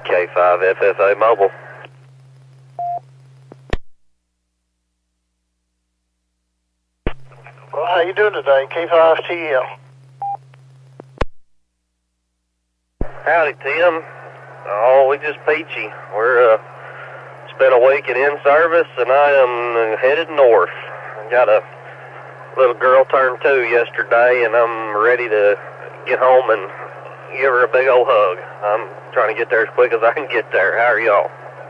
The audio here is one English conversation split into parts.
K5FFA Mobile. Well, how you doing today? K5TL. Howdy, Tim. Oh, we just peachy. We're spent a week in service, and I am headed north. I got a little girl turned 2 yesterday, and I'm ready to get home and give her a big old hug. I'm trying to get there as quick as I can get there. How are y'all?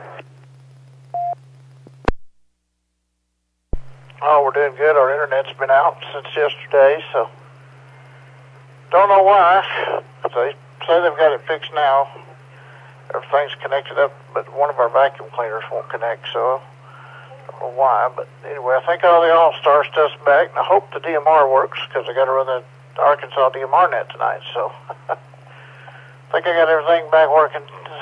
Oh, we're doing good. Our internet's been out since yesterday, so don't know why. They say they've got it fixed now. Everything's connected up, but one of our vacuum cleaners won't connect, so I don't know why. But anyway, I think all the All-Star stuff's back, and I hope the DMR works, because I got to run the Arkansas DMR net tonight, so I think I got everything back working.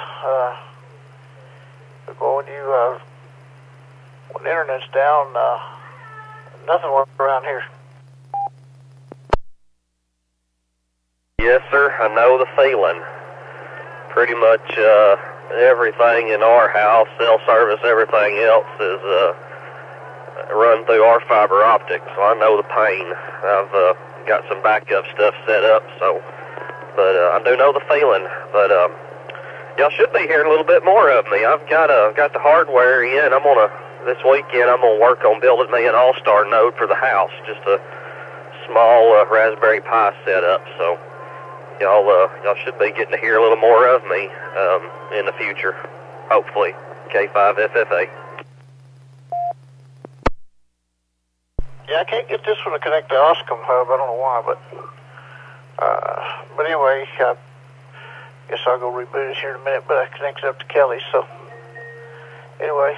But when the internet's down, nothing works around here. Yes, sir. I know the feeling. Pretty much everything in our house, cell service, everything else is run through our fiber optics, so I know the pain. I've got some backup stuff set up, but I do know the feeling. But y'all should be hearing a little bit more of me. I've got the hardware in. This weekend I'm gonna work on building me an All-Star node for the house, just a small Raspberry Pi setup. So y'all should be getting to hear a little more of me in the future, hopefully. K5FFA. Yeah, I can't get this one to connect to Oscom Hub. I don't know why, but anyway, I guess I'll go reboot it here in a minute. But I connected up to Kelly, so anyway.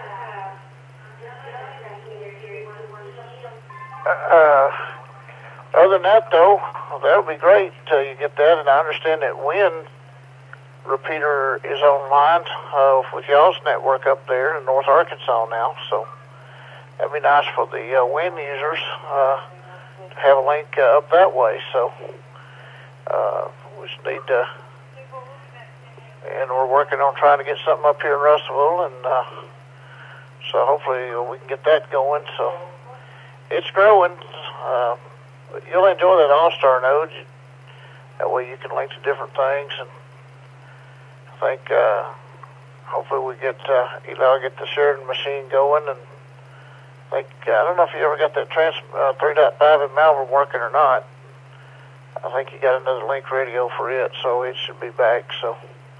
Other than that, though, that'll be great until you get that. And I understand that Win repeater is online with y'all's network up there in North Arkansas now. So that'd be nice for the Win users to have a link up that way. So we just need to, and we're working on trying to get something up here in Russellville, and so hopefully we can get that going. So it's growing. You'll enjoy that All-Star node. That way you can link to different things, and I think hopefully we get get the Sheridan machine going, and I don't know if you ever got that 3.5 in Malvern working or not. I think you got another link radio for it, so it should be back. So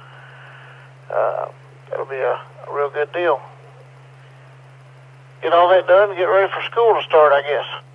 that'll be a real good deal. Get all that done and get ready for school to start, I guess.